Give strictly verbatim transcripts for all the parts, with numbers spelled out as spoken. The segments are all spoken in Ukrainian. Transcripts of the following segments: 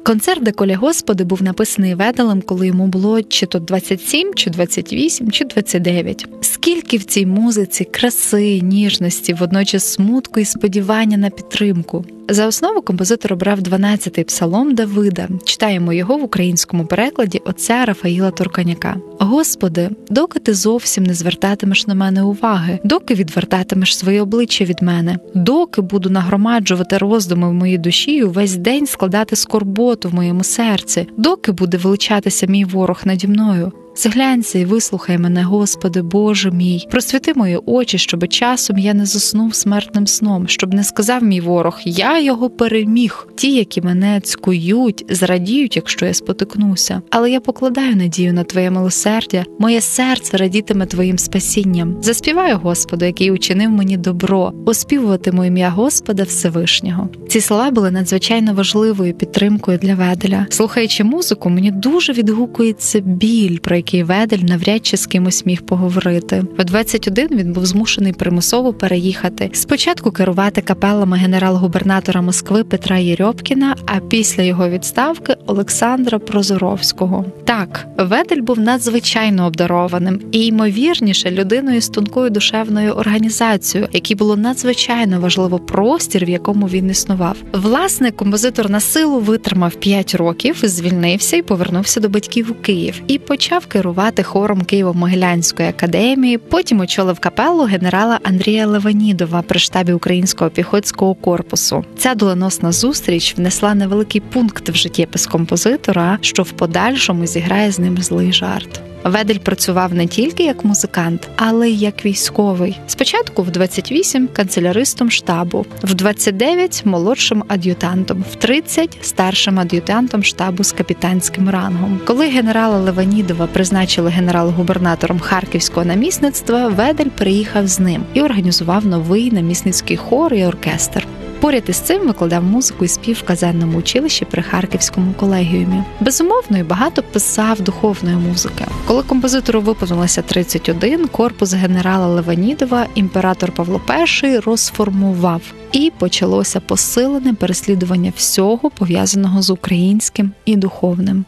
Концерт «Доколе Господи» був написаний Веделем, коли йому було чи то двадцять сім, чи двадцять вісім, чи двадцять дев'ять. Скільки в цій музиці краси, ніжності, водночас смутку і сподівання на підтримку. За основу композитор обрав дванадцятий псалом Давида. Читаємо його в українському перекладі отця Рафаїла Турканяка. «Господи, доки ти зовсім не звертатимеш на мене уваги, доки відвертатимеш своє обличчя від мене, доки буду нагромаджувати роздуми в моїй душі і увесь день складати скорботу в моєму серці, доки буде величатися мій ворог наді мною. Зглянься і вислухай мене, Господи, Боже мій. Просвіти мої очі, щоб часом я не заснув смертним сном, щоб не сказав мій ворог, я його переміг. Ті, які мене цькують, зрадіють, якщо я спотикнуся. Але я покладаю надію на Твоє милосердя, моє серце радітиме Твоїм спасінням. Заспіваю Господу, який учинив мені добро, оспівуватиму ім'я Господа Всевишнього». Ці слова були надзвичайно важливою підтримкою для Веделя. Слухаючи музику, мені дуже відгукується біль, про який Ведель навряд чи з кимось міг поговорити. В двадцять один він був змушений примусово переїхати. Спочатку керувати капелами генерал-губернатора Москви Петра Єрьопкіна, а після його відставки Олександра Прозоровського. Так, Ведель був надзвичайно обдарованим і, ймовірніше, людиною з тонкою душевною організацією, якій було надзвичайно важливо простір, в якому він існував. Власне, композитор на силу витримав п'ять років, звільнився і повернувся до батьків у Київ. І почав керувати хором Києво-Могилянської академії, потім очолив капелу генерала Андрія Леванідова при штабі Українського піхотського корпусу. Ця доленосна зустріч внесла невеликий пункт в життєпис композитора, що в подальшому зіграє з ним злий жарт. Ведель працював не тільки як музикант, але й як військовий. Спочатку в двадцять вісім канцеляристом штабу, в двадцять дев'ять молодшим ад'ютантом, в тридцять старшим ад'ютантом штабу з капітанським рангом. Коли генерала Леванідова призначили генерал-губернатором Харківського намісництва, Ведель приїхав з ним і організував новий намісницький хор і оркестр. Поряд із цим викладав музику і спів в казенному училищі при Харківському колегіумі. Безумовно, і багато писав духовної музики. Коли композитору виповнилося тридцять один, корпус генерала Леванідова імператор Павло І розформував. І почалося посилене переслідування всього, пов'язаного з українським і духовним.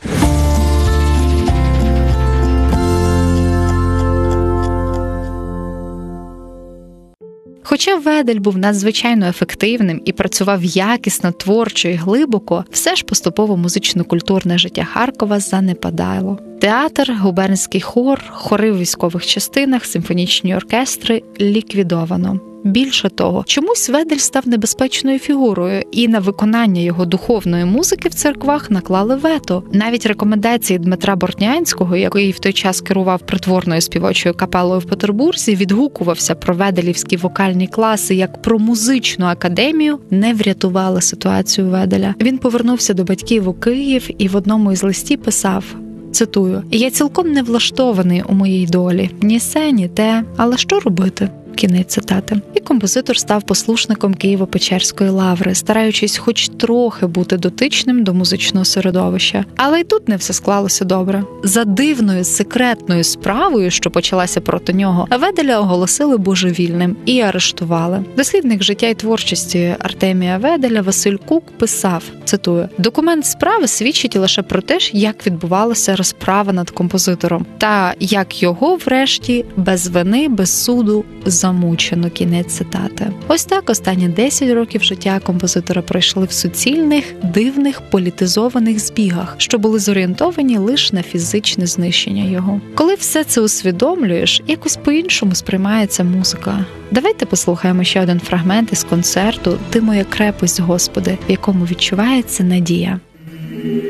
Хоча Ведель був надзвичайно ефективним і працював якісно, творчо і глибоко, все ж поступово музично-культурне життя Харкова занепадало. Театр, губернський хор, хори в військових частинах, симфонічні оркестри ліквідовано. Більше того, чомусь Ведель став небезпечною фігурою, і на виконання його духовної музики в церквах наклали вето. Навіть рекомендації Дмитра Бортнянського, який в той час керував притворною співочою капелою в Петербурзі, відгукувався про веделівські вокальні класи як про музичну академію, не врятували ситуацію Веделя. Він повернувся до батьків у Київ і в одному із листів писав, цитую, «Я цілком не влаштований у моїй долі. Ні се, ні те. Але що робити?» Кінець цитати. І композитор став послушником Києво-Печерської лаври, стараючись хоч трохи бути дотичним до музичного середовища. Але й тут не все склалося добре. За дивною секретною справою, що почалася проти нього, Веделя оголосили божевільним і арештували. Дослідник життя і творчості Артемія Веделя Василь Кук писав, цитую, «Документ справи свідчить лише про те, як відбувалася розправа над композитором, та як його, врешті, без вини, без суду, замучено». Кінець цитати. Ось так останні десять років життя композитора пройшли в суцільних, дивних, політизованих збігах, що були зорієнтовані лише на фізичне знищення його. Коли все це усвідомлюєш, якось по-іншому сприймається музика. Давайте послухаємо ще один фрагмент із концерту «Ти моя крепость, Господи», в якому відчувається надія.